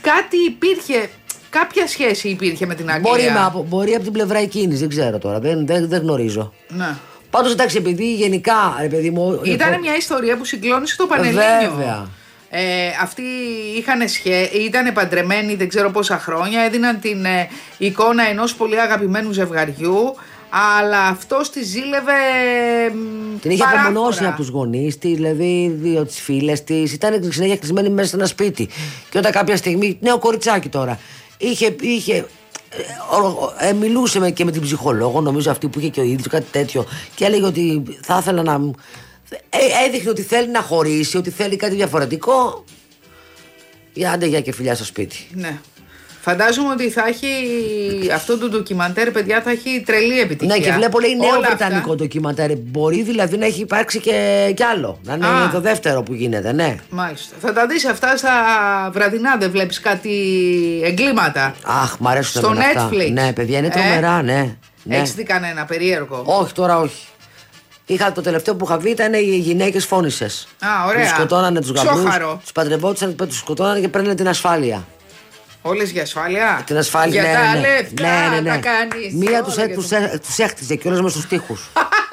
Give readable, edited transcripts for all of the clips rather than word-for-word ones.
κάτι υπήρχε. Κάποια σχέση υπήρχε με την Αγγλία. Μπορεί από την πλευρά εκείνης, δεν ξέρω τώρα. Δεν γνωρίζω. Ναι. Πάντως εντάξει, επειδή γενικά. Ήταν μια ιστορία που συγκλώνησε το Πανελλήνιο. Βέβαια. Αυτοί ήταν παντρεμένοι δεν ξέρω πόσα χρόνια. Έδιναν την εικόνα ενός πολύ αγαπημένου ζευγαριού. Αλλά αυτός τη ζήλευε. Την είχε απομονώσει από τους γονείς της, δηλαδή δύο τις φίλες της. Ήταν συνέχεια κλεισμένη μέσα σε ένα σπίτι. Και όταν κάποια στιγμή. Νέο κοριτσάκι τώρα. Μιλούσε και με την ψυχολόγο, νομίζω αυτή που είχε και ο ίδιος, κάτι τέτοιο. Και έλεγε ότι θα ήθελα να. Έδειχνε ότι θέλει να χωρίσει, ότι θέλει κάτι διαφορετικό. Άντε για και φιλιά στο σπίτι. Ναι. Φαντάζομαι ότι θα έχει αυτό το ντοκιμαντέρ, παιδιά, θα έχει τρελή επιτυχία. Ναι, και βλέπω λέει νέο βρετανικό ντοκιμαντέρ. Μπορεί δηλαδή να έχει υπάρξει και άλλο. Να είναι το δεύτερο που γίνεται, ναι. Μάλιστα. Θα τα δεις αυτά στα βραδινά, δεν βλέπεις κάτι εγκλήματα? Αχ, μ' αρέσουν στο αυτά. Netflix. Ναι, παιδιά, είναι τρομερά, ναι. Έχεις δει κανένα περίεργο? Όχι, τώρα όχι. Το τελευταίο που είχα δει ήταν οι γυναίκες φώνησες. Ωραία. Τους σκοτώνανε τους γαμπρούς, τους παντρευόντουσαν, τους σκοτώνανε και παίρνανε την ασφάλεια. Όλες για ασφάλεια? Την ασφάλεια, για τα λεφτά τα κάνεις. Μία τους έχτιζε και όλες μες στους τοίχους.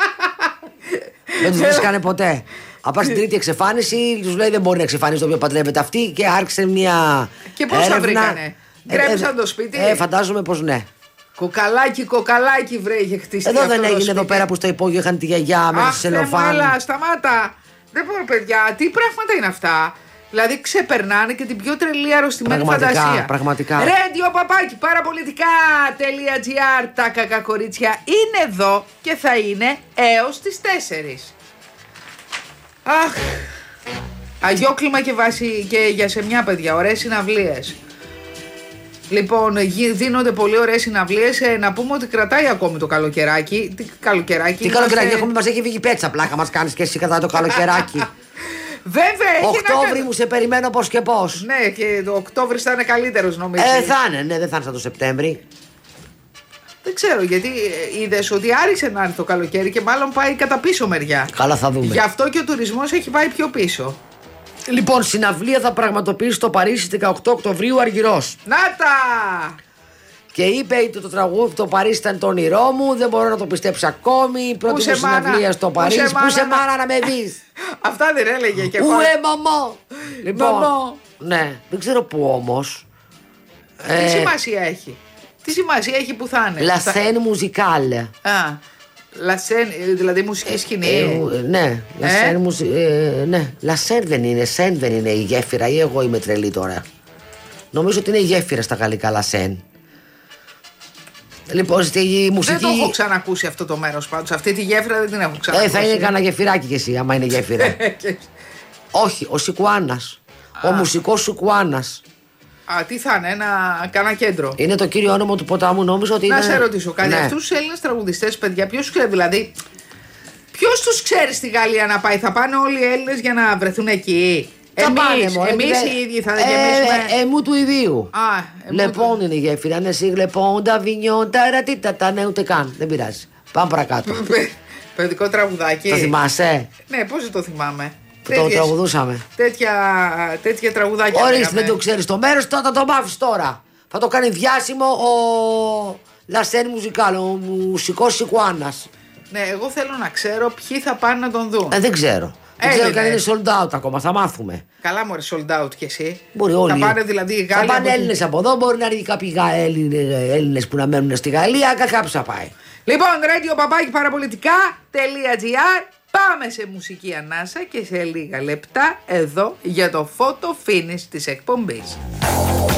Δεν τους βρίσκανε ποτέ. Απά στην τρίτη εξεφάνιση, τους λέει δεν μπορεί να εξεφανίσει το οποίο παντρεύεται αυτή και άρχισε μια. Και πώς τα βρήκανε? Γκρέμισαν το σπίτι? Φαντάζομαι πως ναι. Κοκαλάκι βρε, είχε χτίσει. Εδώ δεν έγινε εδώ πέρα που στο υπόγειο είχαν τη γιαγιά μέσα σε σελοφάν. Έλα, σταμάτα. Δεν μπορώ, παιδιά, τι πράγματα είναι αυτά. Δηλαδή ξεπερνάνε και την πιο τρελή αρρωστημένη φαντασία. Πραγματικά. Radio παπάκι παραπολιτικά.gr. Τα κακακορίτσια είναι εδώ και θα είναι έως τις 4. Αχ. Αγιόκλημα και βάση και για σε μια, παιδιά. Ωραίες συναυλίες. Λοιπόν, δίνονται πολύ ωραίες συναυλίες. Να πούμε ότι κρατάει ακόμη το καλοκαιράκι. Τι καλοκαιράκι, μας έχει βγει πέτσα πλάκα, μας κάνεις και εσύ κατά το καλοκαιράκι. Βέβαια, Οκτώβρη μου σε περιμένω πώς και πώς. Ναι, και το Οκτώβρης θα είναι καλύτερος, νομίζω. Θα είναι, ναι, δεν θα είναι σαν το Σεπτέμβρη. Δεν ξέρω, γιατί είδες ότι άρχισε να έρθει το καλοκαίρι και μάλλον πάει κατά πίσω μεριά. Καλά, θα δούμε. Γι' αυτό και ο τουρισμός έχει πάει πιο πίσω. Λοιπόν, συναυλία θα πραγματοποιήσει στο Παρίσι 18 Οκτωβρίου Αργυρός. Νάτα! Και είπε το τραγούδι το Παρίσι ήταν το όνειρό μου, δεν μπορώ να το πιστέψω ακόμη. Η πρώτη μου συναυλία στο Παρίσι. Πού σε μάνα να με δεις. Αυτά δεν έλεγε και εγώ. Ουε μαμό. Λοιπόν, ναι, δεν ξέρω πού όμως. Τι σημασία έχει? Τι σημασία έχει που θα είναι? La scène musicale. La scène, δηλαδή μουσική σκηνή. Ναι, la scène δεν είναι, scène δεν είναι η γέφυρα ή εγώ είμαι τρελή τώρα? Νομίζω ότι είναι η γέφυρα στα γαλλικά, la scène. Λοιπόν, στη μουσική. Δεν το έχω ξανακούσει αυτό το μέρος πάντως. Αυτή τη γέφυρα δεν την έχω ξανακούσει. Θα είναι κανένα γεφυράκι κι εσύ, άμα είναι γέφυρα. Όχι, ο Σικουάνας. Ο μουσικός Σικουάνας. Τι θα είναι, κάνα κέντρο. Είναι το κύριο όνομα του ποτάμου, νόμιζα ότι είναι. Να σε ρωτήσω κάτι. Αυτούς τους Έλληνες τραγουδιστές, παιδιά, ποιος τους ξέρει, δηλαδή. Ποιος τους ξέρει στη Γαλλία να πάει? Θα πάνε όλοι οι Έλληνες για να βρεθούν εκεί? Εμείς οι ίδιοι θα γεμίσουμε. Εμού του ιδίου. Λοιπόν είναι η γέφυρα. Ναι, λοιπόν, τα βινιόν, τα ρατήτα, ναι, ούτε καν. Δεν πειράζει. Πάμε παρακάτω. Παιδικό τραγουδάκι. Το θυμάσαι? Ναι, πώς δεν το θυμάμαι. Το τραγουδούσαμε. Τέτοια τραγουδάκια. Ορίστε, δεν το ξέρεις το μέρος, θα το μάθεις τώρα. Θα το κάνει διάσημο ο Λασέν Μουζικάλ, ο μουσικός Σικουάνας. Ναι, εγώ θέλω να ξέρω ποιοι θα πάνε να τον δουν. Δεν ξέρω. Δεν ξέρω καν είναι sold out ακόμα, θα μάθουμε. Καλά, μωρέ, sold out κι εσύ. Μπορεί όλοι. Θα πάνε δηλαδή οι Γάλλοι. Θα πάνε Έλληνες από εδώ, μπορεί να είναι κάποιοι Έλληνες που να μένουν στη Γαλλία, κάποιος θα πάει. Λοιπόν, radio παπάκι παραπολιτικά.gr. Πάμε σε μουσική ανάσα και σε λίγα λεπτά εδώ για το photo finish της εκπομπής.